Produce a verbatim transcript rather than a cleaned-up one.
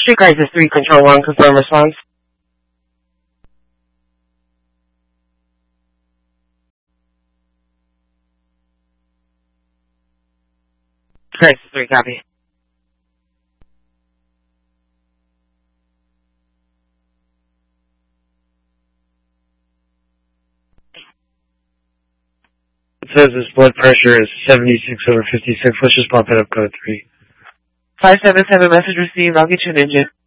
Street Crisis three, Control one, confirm response. Crisis three, copy. It says his blood pressure is seventy-six over fifty-six. Let's just bump it up, code three. five seven seven, message received. I'll get you an engine.